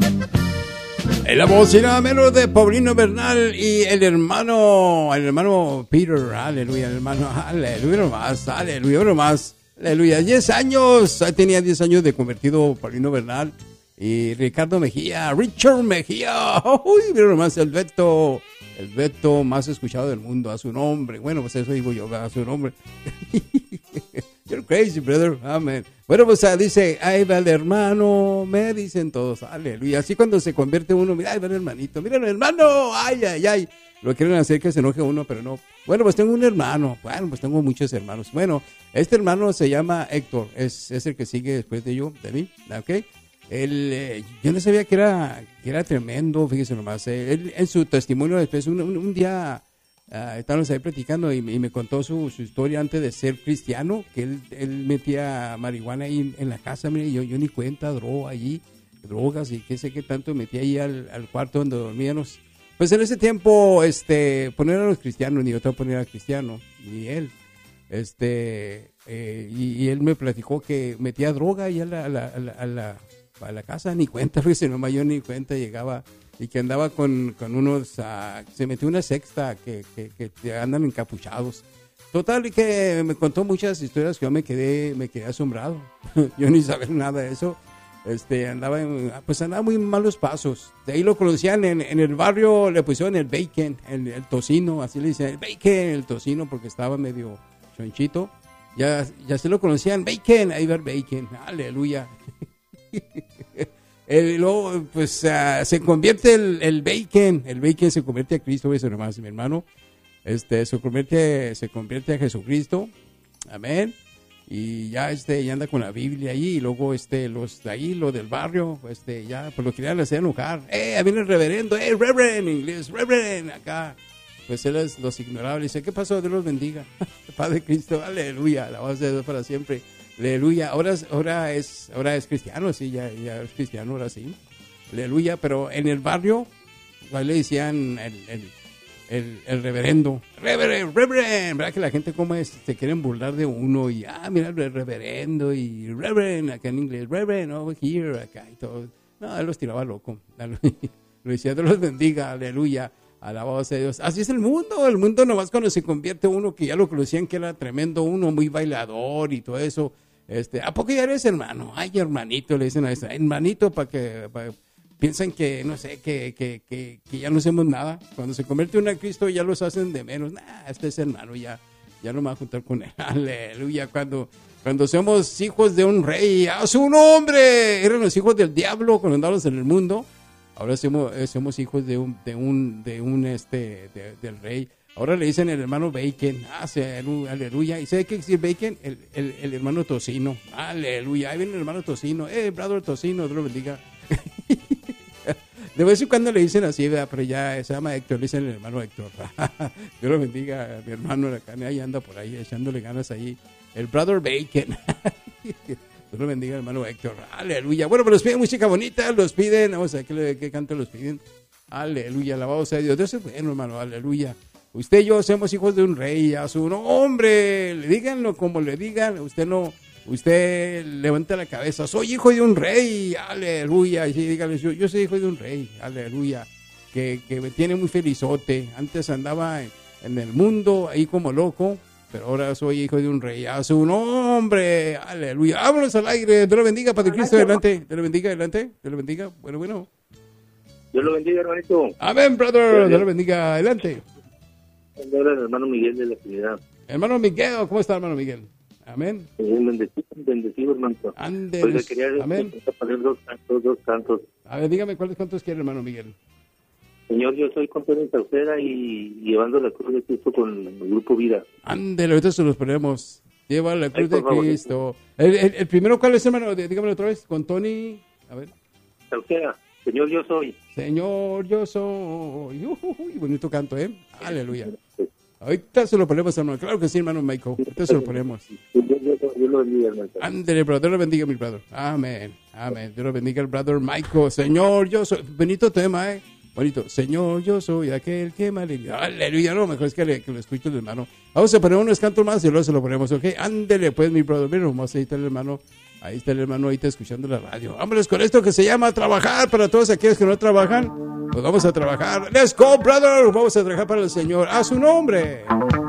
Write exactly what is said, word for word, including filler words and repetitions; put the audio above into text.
En la voz y nada menos de Paulino Bernal y el hermano, el hermano Peter, aleluya, el hermano, aleluya nomás, aleluya nomás, aleluya, diez años, tenía diez años de convertido Paulino Bernal y Ricardo Mejía, Richard Mejía, uy, mira nomás el dueto, el dueto más escuchado del mundo, a su nombre, bueno, pues eso digo yo, a su nombre. You're crazy, brother. Amén. Bueno, pues uh, dice, ahí va el hermano, me dicen todos, aleluya. Así cuando se convierte uno, mira, ahí va el hermanito, mira el hermano, ay, ay, ay. Lo quieren hacer que se enoje uno, pero no. Bueno, pues tengo un hermano, bueno, pues tengo muchos hermanos. Bueno, este hermano se llama Héctor, es, es el que sigue después de yo, de mí, ¿ok? Él, eh, yo no sabía que era, que era tremendo, fíjese nomás. Eh, él, en su testimonio después, un, un, un día... Uh, estábamos ahí platicando y, y me contó su, su historia antes de ser cristiano, que él, él metía marihuana ahí en, en la casa, mire, yo, yo ni cuenta, droga allí, drogas y qué sé qué tanto metía ahí al, al cuarto donde dormíamos. Pues en ese tiempo, este, poner a los cristianos, ni otro poner a cristiano, ni él, este, eh, y, y él me platicó que metía droga ahí a la, a la, a la, a la, a la casa, ni cuenta, fíjese, nomás yo ni cuenta llegaba. Y que andaba con, con unos, uh, se metió una sexta que, que, que andan encapuchados. Total, y que me contó muchas historias que yo me quedé, me quedé asombrado. Yo ni sabía nada de eso. Este, andaba, en, pues andaba muy malos pasos. De ahí lo conocían en, en el barrio, le pusieron el bacon, el, el tocino, así le dicen, el bacon, el tocino, porque estaba medio chonchito. Ya, ya se lo conocían, bacon, ahí va el bacon, aleluya. El, luego, pues uh, se convierte el, el bacon, el bacon se convierte a Cristo, eso nomás, mi hermano, este, se convierte, se convierte a Jesucristo, amén, y ya este, ya anda con la Biblia ahí, y luego este, los de ahí, los del barrio, este, ya, pues lo querían hacer enojar, eh, ahí viene el reverendo, eh, reverend, en inglés, reverend, acá, pues él es, los ignoraba, le dice, ¿qué pasó? Dios los bendiga, Padre Cristo, aleluya, la voz de Dios para siempre. Aleluya, ahora, ahora, es, ahora es cristiano, sí, ya, ya es cristiano, ahora sí. Aleluya, pero en el barrio, ahí le decían el, el, el, el reverendo, reverend, reverend, ¿verdad? Que la gente como es, se quieren burlar de uno y, ah, mira el reverendo y reverend, acá en inglés, reverend, over here, acá y todo. No, él los tiraba loco, lo decía, Dios los bendiga, aleluya. Alabado sea Dios. Así es el mundo. El mundo nomás cuando se convierte uno que ya lo conocían que era tremendo, uno muy bailador y todo eso. Este, ¿a poco ya eres hermano? Ay, hermanito, le dicen a eso. Hermanito, para que pa, piensan que, no sé, que, que, que, que ya no hacemos nada. Cuando se convierte uno a Cristo ya los hacen de menos. Nah, este es hermano, ya, ya no me va a juntar con él. Aleluya. Cuando, cuando somos hijos de un rey, ¡a su nombre! Eran los hijos del diablo cuando andábamos en el mundo. Ahora somos, somos hijos de un, de un, de un, este, de, del rey. Ahora le dicen el hermano Bacon, ah, aleluya. ¿Y sabe qué decir Bacon? El, el, el hermano Tocino, aleluya. Ahí viene el hermano Tocino, eh, brother Tocino, Dios lo bendiga. De vez en cuando le dicen así, ¿verdad? Pero ya se llama Héctor, le dicen el hermano Héctor. Dios lo bendiga, mi hermano, la carne ahí anda por ahí echándole ganas ahí. El brother Bacon. Dios lo bendiga, hermano Héctor. Aleluya. Bueno, pues los piden música bonita, los piden. Vamos a ver qué, qué canto los piden. Aleluya, alabado sea Dios. Dios es bueno, hermano. Aleluya. Usted y yo somos hijos de un rey. A su nombre. Le díganlo como le digan. Usted no, usted levanta la cabeza. Soy hijo de un rey. Aleluya. Y sí, díganle, yo, yo soy hijo de un rey. Aleluya. Que, que me tiene muy felizote. Antes andaba en, en el mundo ahí como loco. Pero ahora soy hijo de un rey, a su nombre, aleluya. Vámonos al aire, Dios lo bendiga, Padre Cristo, adelante, Dios lo bendiga, adelante, Dios lo bendiga, bueno, bueno. Dios lo bendiga, hermanito. Amén, brother, Dios lo bendiga, adelante. Ahora el hermano Miguel de la Trinidad. Hermano Miguel, ¿cómo está, hermano Miguel? Amén. Bendecido, bendecido, hermanito. Ande, Oiga, quería amén. poner dos cantos, dos cantos. A ver, dígame, ¿cuáles cantos quiere, hermano Miguel? Señor, yo soy Antonio Sauceda y llevando la cruz de Cristo con el Grupo Vida. Ándele, ahorita se los ponemos. Lleva la cruz Ay, de favor, Cristo. El, el, el primero, ¿cuál es, hermano? Dígamelo otra vez, con Tony. A ver. Sauceda, Señor, yo soy. Señor, yo soy. Uy, bonito canto, ¿eh? Aleluya. Ahorita se lo ponemos, hermano. Claro que sí, hermano Michael. Ahorita se lo ponemos. Dios lo bendiga, hermano. Ándele, brother. Dios lo bendiga, mi brother. Amén. Amén. Dios lo bendiga, el brother Michael. Señor, yo soy. Bonito tema, ¿eh? Bonito. Señor, yo soy aquel que me aleluya. Aleluya. No, mejor es que, le, que lo escuche el hermano. Vamos a poner unos cantos más y luego se lo ponemos, ¿ok? Ándele, pues, mi brother. Mira, vamos a editar el hermano. Ahí está el hermano ahorita escuchando la radio. Vámonos con esto que se llama trabajar. Para todos aquellos que no trabajan, pues vamos a trabajar. Let's go, brother. Vamos a trabajar para el Señor. A su nombre.